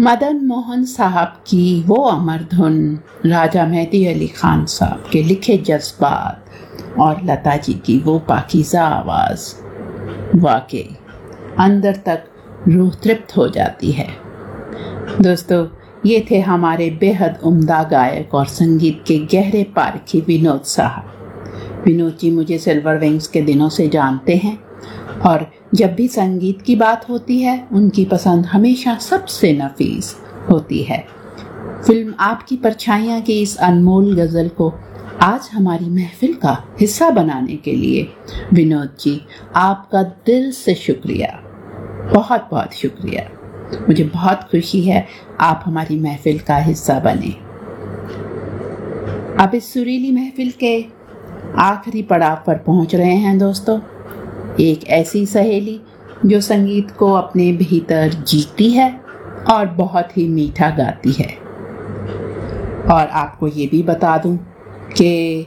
मदन मोहन साहब की वो अमर धुन, राजा मेहदी अली खान साहब के लिखे जज्बात और लता जी की वो पाकीज़ा आवाज़ वाकई अंदर तक रूह तृप्त हो जाती है। दोस्तों, ये थे हमारे बेहद उम्दा गायक और संगीत के गहरे पारखी विनोद साहब। विनोद जी मुझे सिल्वर विंग्स के दिनों से जानते हैं और जब भी संगीत की बात होती है उनकी पसंद हमेशा सबसे नफीस होती है। फिल्म आपकी परछाइयाँ की इस अनमोल गज़ल को आज हमारी महफिल का हिस्सा बनाने के लिए विनोद जी आपका दिल से शुक्रिया, बहुत बहुत शुक्रिया। मुझे बहुत खुशी है आप हमारी महफिल का हिस्सा बने। अब इस सुरीली महफिल के आखिरी पड़ाव पर पहुंच रहे हैं दोस्तों। एक ऐसी सहेली जो संगीत को अपने भीतर जीती है और बहुत ही मीठा गाती है। और आपको ये भी बता दूं कि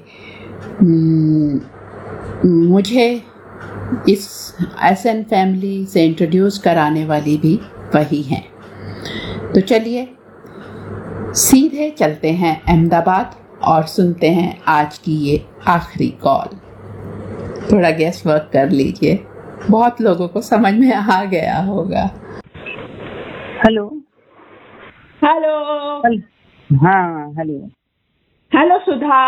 मुझे इस एसएन फैमिली से इंट्रोड्यूस कराने वाली भी वही हैं। तो चलिए सीधे चलते हैं अहमदाबाद और सुनते हैं आज की ये आखिरी कॉल। थोड़ा गेस वर्क कर लीजिए, बहुत लोगों को समझ में आ गया होगा। Hello hello. हाँ hello. Hello Sudha.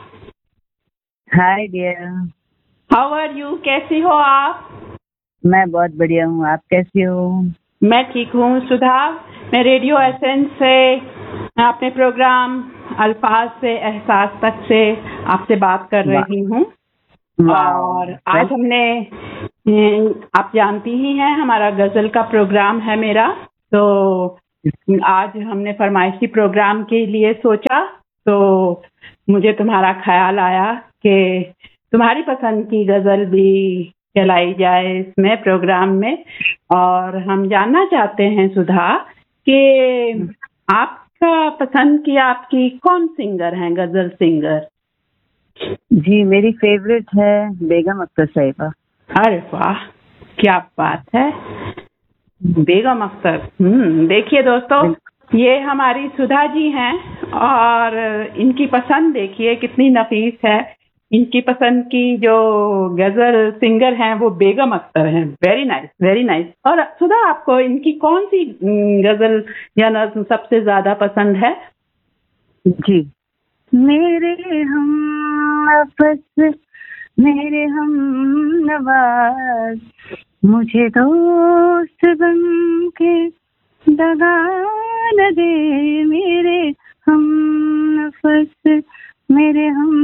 Hi dear, how are you? कैसी हो आप? मैं बहुत बढ़िया हूँ, आप कैसी हो? मैं ठीक हूँ सुधा। मैं रेडियो एसेंस से अपने प्रोग्राम अल्फाज से एहसास तक से आपसे बात कर रही हूँ। और आज हमने, आप जानती ही हैं हमारा गजल का प्रोग्राम है मेरा, तो आज हमने फरमाइशी प्रोग्राम के लिए सोचा, तो मुझे तुम्हारा ख्याल आया कि तुम्हारी पसंद की गजल भी चलाई जाए इसमें प्रोग्राम में। और हम जानना चाहते हैं सुधा कि आपका पसंद की आपकी कौन सिंगर हैं, गजल सिंगर? जी मेरी फेवरेट है बेगम अख्तर साहिबा। अरे वाह, क्या बात है, बेगम अख्तर। देखिए दोस्तों, ये हमारी सुधा जी हैं और इनकी पसंद देखिए कितनी नफीस है। इनकी पसंद की जो गजल सिंगर हैं वो बेगम अख्तर हैं। Very nice, very nice. और सुधा, आपको इनकी कौन सी गजल या नज़्म सबसे ज्यादा पसंद है? जी, मेरे हम नफस, मेरे हम नवाज, मुझे दोस्त बन के दगा न दे, मेरे हम नफस, मेरे हम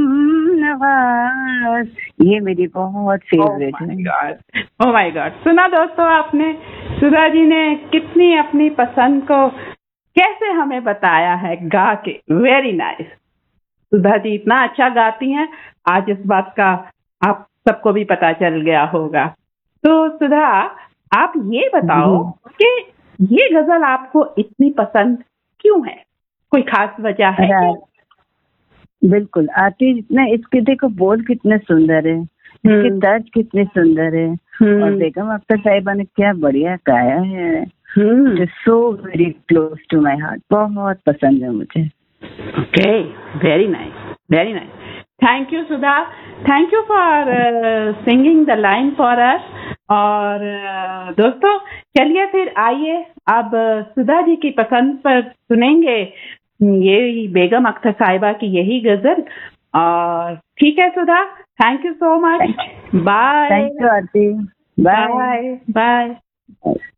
नवाज, ये मेरी बहुत फेवरेट है। Oh my God. सुना दोस्तों आपने, सुधा जी ने कितनी अपनी पसंद को कैसे हमें बताया है गा के। Very nice. सुधा जी इतना अच्छा गाती हैं, आज इस बात का आप सबको भी पता चल गया होगा। तो सुधा, आप ये बताओ कि ये गजल आपको इतनी पसंद क्यों है? कोई खास वजह है क्या? बिल्कुल, आती जितना, इसके देखो बोल कितने सुंदर है, इसकी तर्ज कितनी सुंदर है, और बेगम अख्तर साहिबा ने क्या बढ़िया गाया है। So very close to my heart, बहुत पसंद है मुझे। Okay, very nice, very nice. Thank you Sudha, thank you for singing the line for us. और दोस्तों चलिए फिर आइए अब सुधा जी की पसंद पर सुनेंगे ये बेगम अख्तर साहिबा की यही गजल। और ठीक है सुधा, thank you so much. Bye. Thank you Aarti, bye bye.